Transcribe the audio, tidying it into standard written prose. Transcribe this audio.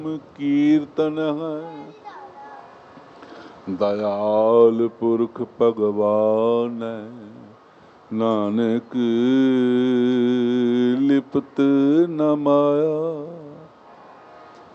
कीर्तन है दयाल पुरख भगवान है, नानक लिपत न माया।